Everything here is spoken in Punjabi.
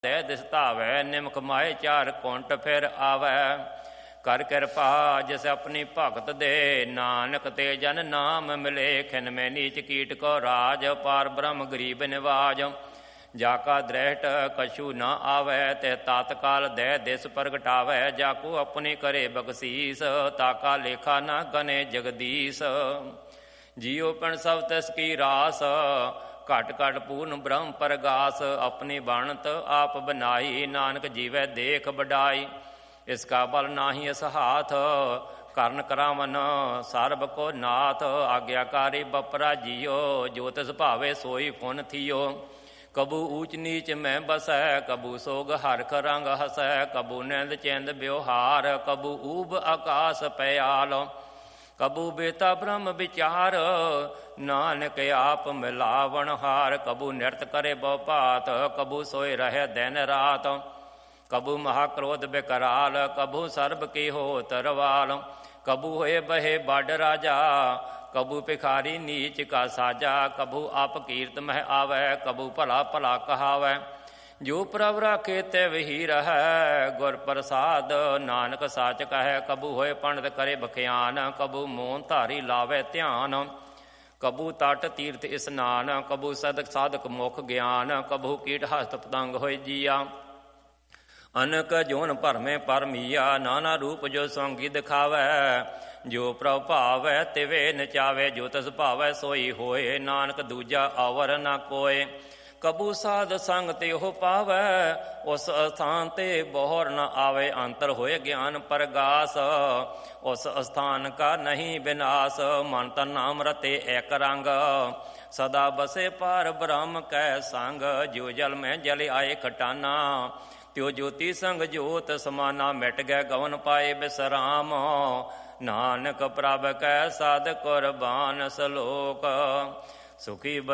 ਦੇ ਦਿਸ ਧਾਵੈ ਨਿਮਕ ਮਾਏ ਚਾਰ ਕੁੰਟ ਫਿਰ ਆਵੈ। ਕਰ ਕਿਰਪਾ ਜਿਸ ਆਪਣੀ ਭਗਤ ਦੇ, ਨਾਨਕ ਤੇ ਜਨ ਨਾਮ ਮਿਲੇ। ਖਿਨ ਮੈਂ ਨੀਚ ਕੀਟ ਕੋ ਰਾਜ, ਪਾਰ ਬ੍ਰਹਮ ਗਰੀਬ ਨਿਵਾਜ। ਜਾ ਕਾ ਦ੍ਰਿਸ਼ਟ ਕਛੂ ਨਾ ਆਵੈ, ਤੇ ਤਤਕਾਲ ਦੇ ਦਿਸ ਪ੍ਰਗਟਾਵੈ। ਜਾਕੂ ਆਪਣੀ ਕਰੇ ਬਖਸੀਸ, ਤਾਕਾ ਲੇਖਾ ਨਾ ਗਨੇ ਜਗਦੀਸ਼। ਜੀਉ ਪਿਣ ਸਭ ਤਿਸ ਕੀ ਰਾਸ, ਘਟ ਘਟ ਪੂਰਨ ਬ੍ਰਹਮ ਪ੍ਰਗਾਸ। ਆਪਣੀ ਬਣਤ ਆਪ ਬਨਾਈ, ਨਾਨਕ ਜੀਵੈ ਦੇਖ ਬਡਾਈ। ਇਸ ਕਾ ਬਲ ਨਾਹੀ ਇਸ ਹਾਥ, ਕਰਨ ਕਰਾਵਨ ਸਰਬ ਕੋ ਨਾਥ। ਆਗਿਆਕਾਰੀ ਬਪਰਾ ਜੀਓ, ਜੋ ਤਿਸ ਭਾਵੇ ਸੋਈ ਫੁਨ ਥੀਓ। ਕਬੂ ਊਚ ਨੀਚ ਮੈਂ ਬਸੈ, ਕਬੂ ਸੋਗ ਹਰਖ ਰੰਗ ਹਸੈ। ਕਬੂ ਨਿੰਦ ਚਿੰਦ ਵਿਵਹਾਰ, ਕਬੂ ਊਬ ਆਕਾਸ ਪਿਆਲ। ਕਬੂ ਬੇਤਾ ਬ੍ਰਹਮ ਵਿਚਾਰ, ਨਾਨਕ ਆਪ ਮਿਲਾਵਣ ਹਾਰ। ਕਬੂ ਨਿਰਤ ਕਰੇ ਬਹੁ ਭਾਤ, ਕਬੂ ਸੋਏ ਰਹੇ ਦਿਨ ਰਾਤ। ਕਬੂ ਮਹਾਕ੍ਰੋਧ ਬਿਕਰਾਲ, ਕਬੂ ਸਰਬ ਕੀ ਹੋ ਤਰਵਾਲ। ਕਬੂ ਹੋਏ ਬਹੇ ਬਡ ਰਾਜਾ, ਕਬੂ ਭਿਖਾਰੀ ਨੀਚ ਕਾ ਸਾਜਾ। ਕਬੂ ਆਪ ਕੀਰਤ ਮਹਿ ਆਵੈ, ਕਬੂ ਭਲਾ ਭਲਾ ਕਹਾਵੈ। ਜੋ ਪ੍ਰਭ ਰਾਖੇ ਤੇ ਵਹੀ ਰਹੈ, ਗੁਰ ਪ੍ਰਸਾਦ ਨਾਨਕ ਸਾਚ ਕਹੈ। ਕਬੂ ਹੋਏ ਪੰਡਤ ਕਰੇ ਬਖਿਆਨ, ਕਬੂ ਮੋਨ ਧਾਰੀ ਲਾਵੇ ਧਿਆਨ। ਕਬੂ ਤਟ ਤੀਰਥ ਇਸਨਾਨ, ਕਬੂ ਸਦਕ ਸਾਧਕ ਮੁਖ ਗਿਆਨ। ਕਬੂ ਕੀਟ ਹਸਤ ਪਤੰਗ ਹੋਏ ਜੀਆ, ਅਨਕ ਜੋਨ ਭਰਮੇ ਪਰਮੀਆ। ਨਾਨਾ ਰੂਪ ਜੋ ਸੌਂਗੀ ਦਿਖਾਵੈ, ਜੋ ਪ੍ਰਭ ਭਾਵੈ ਤਿਵੇ ਨਚਾਵੇ। ਜੋ ਤਿਸ ਭਾਵੈ ਸੋਈ ਹੋਏ, ਨਾਨਕ ਦੂਜਾ ਅਵਰ ਨਾ ਕੋਏ। ਕਬੂ ਸਾਧ ਸੰਗ ਤੇ ਉਹ ਪਾਵੈ, ਉਸ ਅਸਥਾਨ ਤੇ ਬੋਹਰ ਨ ਆਵੇ। ਅੰਤਰ ਹੋਏ ਗਿਆਨ ਪ੍ਰਗਾਸ, ਉਸ ਅਸਥਾਨ ਕਾ ਨਹੀਂ ਵਿਨਾਸ਼। ਮਨ ਤਨ ਨਾਮ ਰਤੇ ਏਕ ਰੰਗ, ਸਦਾ ਬਸੇ ਪਾਰ ਬ੍ਰਹਮ ਕੈ ਸੰਗ। ਜੋ ਜਲ ਮੈਂ ਜਲ ਆਏ ਖਟਾਨਾ, ਤਿਉ ਜੋਤੀ ਸੰਗ ਜੋਤ ਸਮਾਨਾ। ਮਿਟ ਗਏ ਗਵਨ ਪਾਏ ਬਿਸਰਾਮ, ਨਾਨਕ ਪ੍ਰਭ ਕੈ ਸਾਧ ਕੁਰਬਾਨ। ਸਲੋਕ ਸੁਖੀ